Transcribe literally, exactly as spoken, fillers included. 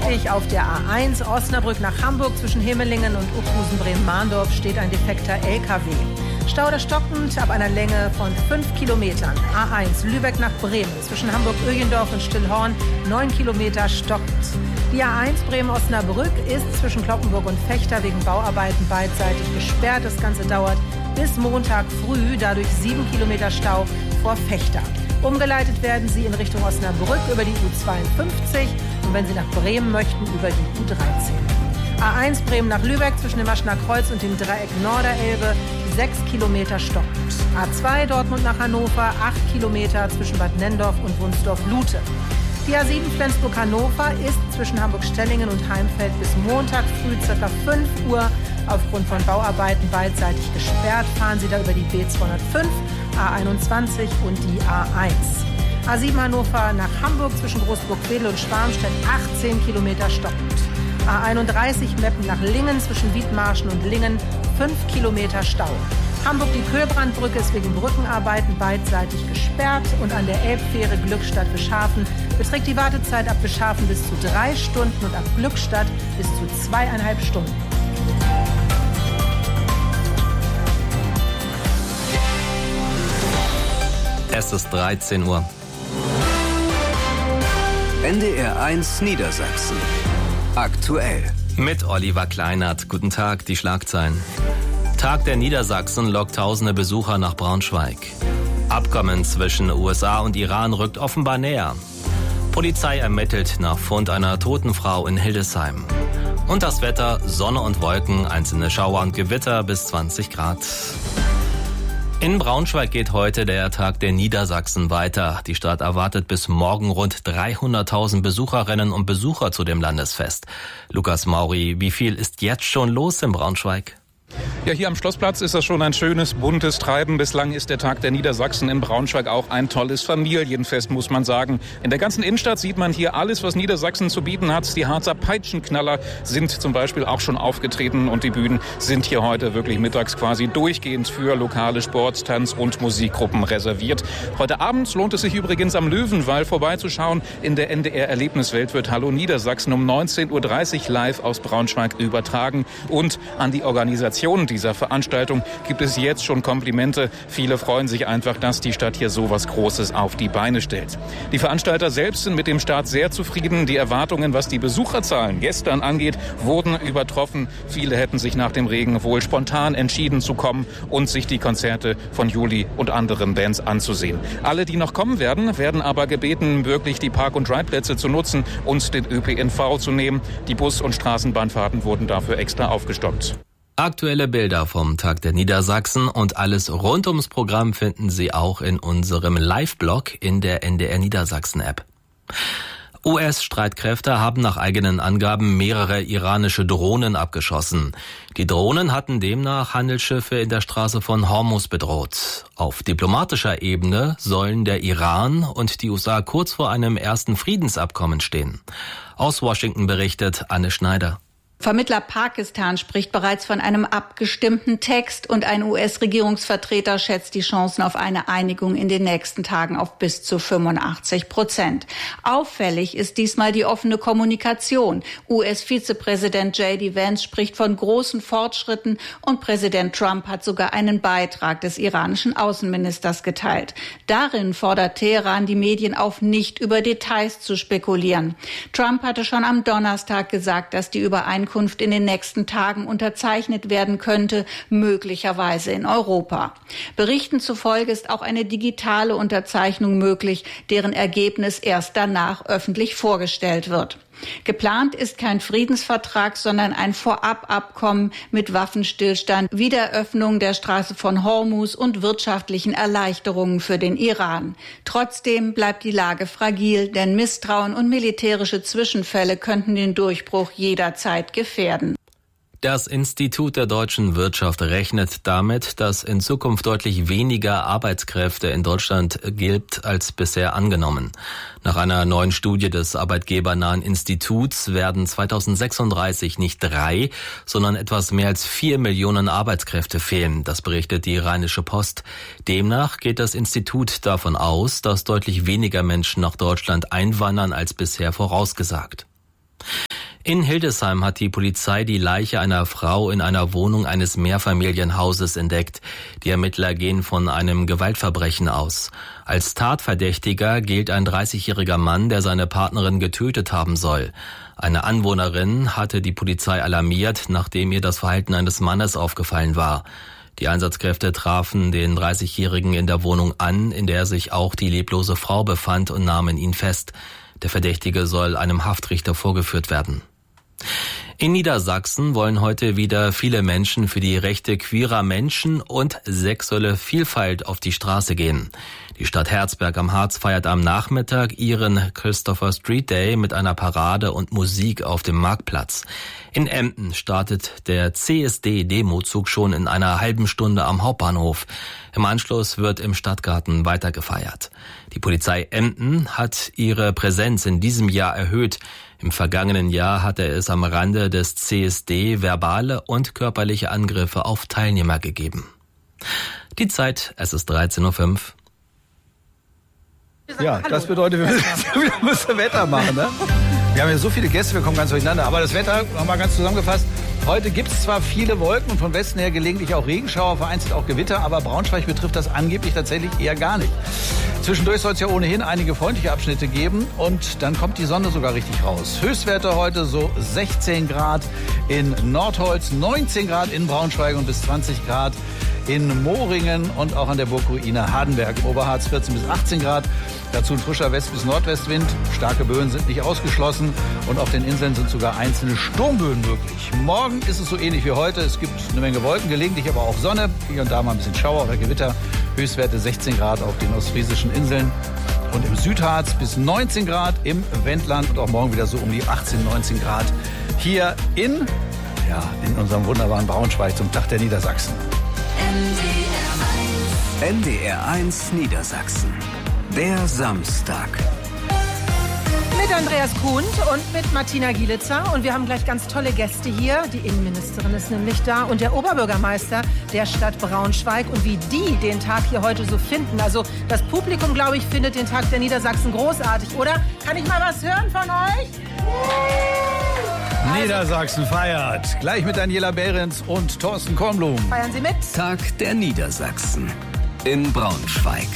pünktlich. Auf der A eins Osnabrück nach Hamburg zwischen Himmelingen und Uphusen-Bremen-Mahndorf steht ein defekter L K W. Stau oder stockend ab einer Länge von fünf Kilometern. A eins Lübeck nach Bremen zwischen Hamburg-Öjendorf und Stillhorn neun Kilometer stockend. Die A eins Bremen-Osnabrück ist zwischen Cloppenburg und Vechta wegen Bauarbeiten beidseitig gesperrt. Das Ganze dauert bis Montag früh, dadurch sieben Kilometer Stau vor Vechta. Umgeleitet werden Sie in Richtung Osnabrück über die U zweiundfünfzig und wenn Sie nach Bremen möchten, über die U dreizehn. A eins Bremen nach Lübeck zwischen dem Maschener Kreuz und dem Dreieck Norderelbe sechs Kilometer stockend. A zwei Dortmund nach Hannover acht Kilometer zwischen Bad Nennendorf und Wunsdorf-Lute. Die A sieben Flensburg-Hannover ist zwischen Hamburg-Stellingen und Heimfeld bis Montag früh ca. fünf Uhr aufgrund von Bauarbeiten beidseitig gesperrt. Fahren Sie da über die B zweihundertfünf, A einundzwanzig und die A eins. A sieben Hannover nach Hamburg zwischen Großburg-Wedel und Schwarmstedt achtzehn Kilometer stockend. A einunddreißig Meppen nach Lingen zwischen Wiedmarschen und Lingen fünf Kilometer Stau. Hamburg die Köhlbrandbrücke ist wegen Brückenarbeiten beidseitig gesperrt und an der Elbfähre Glückstadt-Bischhafen beträgt die Wartezeit ab Bischhafen bis zu drei Stunden und ab Glückstadt bis zu zweieinhalb Stunden. Es ist dreizehn Uhr. N D R eins Niedersachsen. Aktuell. Mit Oliver Kleinert. Guten Tag, die Schlagzeilen. Tag der Niedersachsen lockt tausende Besucher nach Braunschweig. Abkommen zwischen U S A und Iran rückt offenbar näher. Polizei ermittelt nach Fund einer toten Frau in Hildesheim. Und das Wetter, Sonne und Wolken, einzelne Schauer und Gewitter bis zwanzig Grad. In Braunschweig geht heute der Tag der Niedersachsen weiter. Die Stadt erwartet bis morgen rund dreihunderttausend Besucherinnen und Besucher zu dem Landesfest. Lukas Mauri, wie viel ist jetzt schon los in Braunschweig? Ja, hier am Schlossplatz ist das schon ein schönes, buntes Treiben. Bislang ist der Tag der Niedersachsen in Braunschweig auch ein tolles Familienfest, muss man sagen. In der ganzen Innenstadt sieht man hier alles, was Niedersachsen zu bieten hat. Die Harzer Peitschenknaller sind zum Beispiel auch schon aufgetreten und die Bühnen sind hier heute wirklich mittags quasi durchgehend für lokale Sport-, Tanz- und Musikgruppen reserviert. Heute Abend lohnt es sich übrigens am Löwenwall vorbeizuschauen. In der N D R-Erlebniswelt wird Hallo Niedersachsen um neunzehn Uhr dreißig live aus Braunschweig übertragen. Und an die Organisation dieser Veranstaltung gibt es jetzt schon Komplimente. Viele freuen sich einfach, dass die Stadt hier so was Großes auf die Beine stellt. Die Veranstalter selbst sind mit dem Start sehr zufrieden. Die Erwartungen, was die Besucherzahlen gestern angeht, wurden übertroffen. Viele hätten sich nach dem Regen wohl spontan entschieden zu kommen und sich die Konzerte von Juli und anderen Bands anzusehen. Alle, die noch kommen werden, werden aber gebeten, wirklich die Park- und Ride-Plätze zu nutzen und den Ö P N V zu nehmen. Die Bus- und Straßenbahnfahrten wurden dafür extra aufgestockt. Aktuelle Bilder vom Tag der Niedersachsen und alles rund ums Programm finden Sie auch in unserem Live-Blog in der N D R Niedersachsen-App. U S-Streitkräfte haben nach eigenen Angaben mehrere iranische Drohnen abgeschossen. Die Drohnen hatten demnach Handelsschiffe in der Straße von Hormuz bedroht. Auf diplomatischer Ebene sollen der Iran und die U S A kurz vor einem ersten Friedensabkommen stehen. Aus Washington berichtet Anne Schneider. Vermittler Pakistan spricht bereits von einem abgestimmten Text und ein U S-Regierungsvertreter schätzt die Chancen auf eine Einigung in den nächsten Tagen auf bis zu fünfundachtzig Prozent. Auffällig ist diesmal die offene Kommunikation. U S-Vizepräsident J D Vance spricht von großen Fortschritten und Präsident Trump hat sogar einen Beitrag des iranischen Außenministers geteilt. Darin fordert Teheran die Medien auf, nicht über Details zu spekulieren. Trump hatte schon am Donnerstag gesagt, dass die Übereinkunft in den nächsten Tagen unterzeichnet werden könnte, möglicherweise in Europa. Berichten zufolge ist auch eine digitale Unterzeichnung möglich, deren Ergebnis erst danach öffentlich vorgestellt wird. Geplant ist kein Friedensvertrag, sondern ein Vorababkommen mit Waffenstillstand, Wiederöffnung der Straße von Hormuz und wirtschaftlichen Erleichterungen für den Iran. Trotzdem bleibt die Lage fragil, denn Misstrauen und militärische Zwischenfälle könnten den Durchbruch jederzeit gefährden. Das Institut der deutschen Wirtschaft rechnet damit, dass in Zukunft deutlich weniger Arbeitskräfte in Deutschland gibt als bisher angenommen. Nach einer neuen Studie des arbeitgebernahen Instituts werden zweitausendsechsunddreißig nicht drei, sondern etwas mehr als vier Millionen Arbeitskräfte fehlen. Das berichtet die Rheinische Post. Demnach geht das Institut davon aus, dass deutlich weniger Menschen nach Deutschland einwandern als bisher vorausgesagt. In Hildesheim hat die Polizei die Leiche einer Frau in einer Wohnung eines Mehrfamilienhauses entdeckt. Die Ermittler gehen von einem Gewaltverbrechen aus. Als Tatverdächtiger gilt ein dreißigjähriger Mann, der seine Partnerin getötet haben soll. Eine Anwohnerin hatte die Polizei alarmiert, nachdem ihr das Verhalten eines Mannes aufgefallen war. Die Einsatzkräfte trafen den dreißigjährigen in der Wohnung an, in der sich auch die leblose Frau befand, und nahmen ihn fest. Der Verdächtige soll einem Haftrichter vorgeführt werden. In Niedersachsen wollen heute wieder viele Menschen für die Rechte queerer Menschen und sexuelle Vielfalt auf die Straße gehen. Die Stadt Herzberg am Harz feiert am Nachmittag ihren Christopher Street Day mit einer Parade und Musik auf dem Marktplatz. In Emden startet der C S D-Demozug schon in einer halben Stunde am Hauptbahnhof. Im Anschluss wird im Stadtgarten weiter gefeiert. Die Polizei Emden hat ihre Präsenz in diesem Jahr erhöht. Im vergangenen Jahr hatte es am Rande des C S D verbale und körperliche Angriffe auf Teilnehmer gegeben. Die Zeit, es ist dreizehn Uhr fünf. Ja, das bedeutet, wir müssen, wir müssen Wetter machen, ne? Wir haben ja so viele Gäste, wir kommen ganz durcheinander. Aber das Wetter, nochmal ganz zusammengefasst, heute gibt es zwar viele Wolken und von Westen her gelegentlich auch Regenschauer, vereinzelt auch Gewitter, aber Braunschweig betrifft das angeblich tatsächlich eher gar nicht. Zwischendurch soll es ja ohnehin einige freundliche Abschnitte geben und dann kommt die Sonne sogar richtig raus. Höchstwerte heute so sechzehn Grad in Nordholz, neunzehn Grad in Braunschweig und bis zwanzig Grad in Moringen und auch an der Burgruine Hardenberg. Im Oberharz vierzehn bis achtzehn Grad. Dazu ein frischer West- bis Nordwestwind. Starke Böen sind nicht ausgeschlossen. Und auf den Inseln sind sogar einzelne Sturmböen möglich. Morgen ist es so ähnlich wie heute. Es gibt eine Menge Wolken, gelegentlich aber auch Sonne. Hier und da mal ein bisschen Schauer oder Gewitter. Höchstwerte sechzehn Grad auf den ostfriesischen Inseln. Und im Südharz bis neunzehn Grad im Wendland. Und auch morgen wieder so um die achtzehn, neunzehn Grad hier in, ja, in unserem wunderbaren Braunschweig zum Tag der Niedersachsen. N D R eins Niedersachsen. Der Samstag. Mit Andreas Kuhn und mit Martina Gielitzer. Und wir haben gleich ganz tolle Gäste hier. Die Innenministerin ist nämlich da und der Oberbürgermeister der Stadt Braunschweig. Und wie die den Tag hier heute so finden. Also das Publikum, glaube ich, findet den Tag der Niedersachsen großartig, oder? Kann ich mal was hören von euch? Also, Niedersachsen feiert. Gleich mit Daniela Behrens und Thorsten Kornblum. Feiern Sie mit. Tag der Niedersachsen in Braunschweig.